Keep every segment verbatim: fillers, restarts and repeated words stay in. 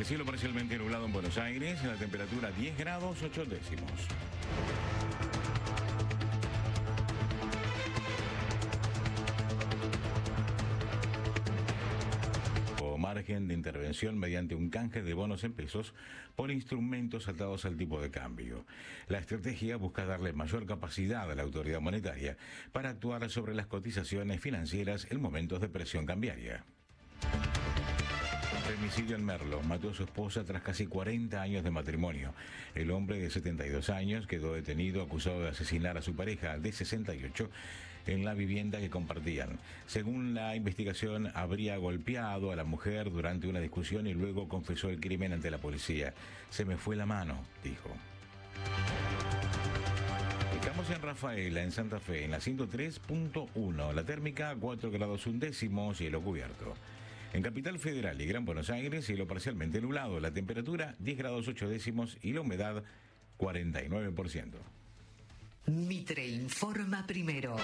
El cielo parcialmente nublado en Buenos Aires, la temperatura diez grados ocho décimos. Margen de intervención mediante un canje de bonos en pesos por instrumentos atados al tipo de cambio. La estrategia busca darle mayor capacidad a la autoridad monetaria para actuar sobre las cotizaciones financieras en momentos de presión cambiaria. Femicidio en Merlo. Mató a su esposa tras casi cuarenta años de matrimonio. El hombre de setenta y dos años quedó detenido acusado de asesinar a su pareja de sesenta y ocho en la vivienda que compartían. Según la investigación, habría golpeado a la mujer durante una discusión y luego confesó el crimen ante la policía. Se me fue la mano, dijo. Estamos en Rafaela, en Santa Fe, en la ciento tres punto uno. La térmica cuatro grados un décimo, cielo cubierto. En Capital Federal y Gran Buenos Aires, cielo parcialmente nublado. La temperatura diez grados ocho décimos y la humedad cuarenta y nueve por ciento. Mitre informa primero.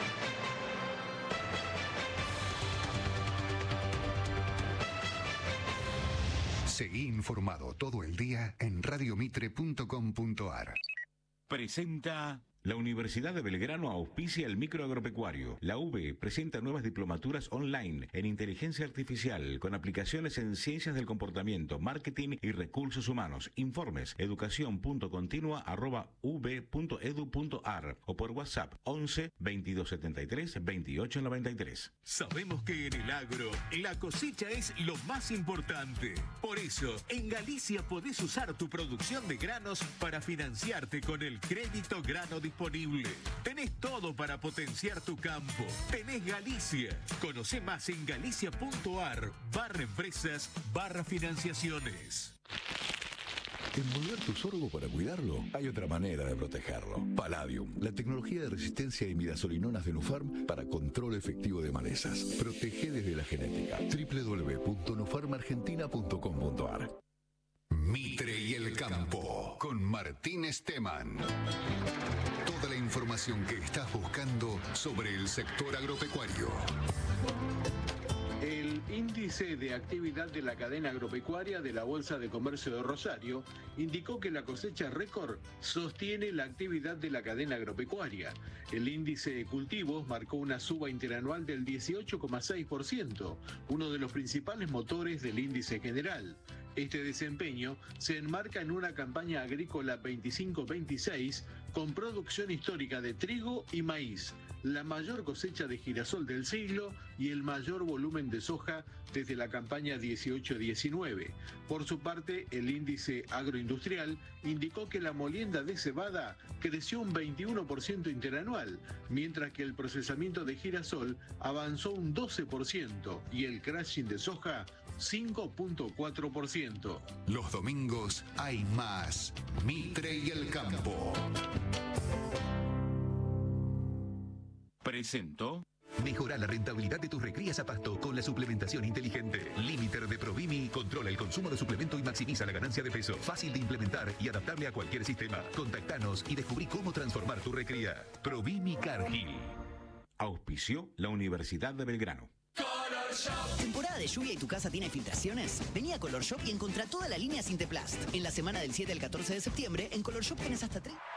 Seguí informado todo el día en radio mitre punto com punto ar. Presenta... La Universidad de Belgrano auspicia el microagropecuario. La U B presenta nuevas diplomaturas online en inteligencia artificial con aplicaciones en ciencias del comportamiento, marketing y recursos humanos. Informes educación punto continua arroba u b punto edu punto ar o por WhatsApp once veintidós setenta y tres veintiocho noventa y tres. Sabemos que en el agro la cosecha es lo más importante. Por eso, en Galicia podés usar tu producción de granos para financiarte con el crédito grano disponible. Tenés todo para potenciar tu campo. Tenés Galicia. Conoce más en galicia punto ar barra empresas barra financiaciones. Envolver tu sorgo para cuidarlo, hay otra manera de protegerlo. Palladium, la tecnología de resistencia a imidazolinonas de Nufarm para control efectivo de malezas. Protege desde la genética. doble u doble u doble u punto nufarm argentina punto com punto ar. Mitre y el campo, con Martín Esteban. Toda la información que estás buscando sobre el sector agropecuario. El índice de actividad de la cadena agropecuaria de la Bolsa de Comercio de Rosario indicó que la cosecha récord sostiene la actividad de la cadena agropecuaria. El índice de cultivos marcó una suba interanual del dieciocho coma seis por ciento, uno de los principales motores del índice general. Este desempeño se enmarca en una campaña agrícola veinticinco veintiséis con producción histórica de trigo y maíz, la mayor cosecha de girasol del siglo y el mayor volumen de soja desde la campaña dieciocho diecinueve. Por su parte, el índice agroindustrial indicó que la molienda de cebada creció un veintiuno por ciento interanual, mientras que el procesamiento de girasol avanzó un doce por ciento y el crushing de soja cinco punto cuatro por ciento. Los domingos hay más Mitre y el campo. Presento. Mejora la rentabilidad de tus recrías a pasto con la suplementación inteligente. Limiter de Provimi controla el consumo de suplemento y maximiza la ganancia de peso. Fácil de implementar y adaptable a cualquier sistema. Contactanos y descubrí cómo transformar tu recría. Provimi Cargill. Auspició la Universidad de Belgrano. ¿Temporada de lluvia y tu casa tiene filtraciones? Vení a Color Shop y encontrá toda la línea Sinteplast. En la semana del siete al catorce de septiembre, en Color Shop tenés hasta tres...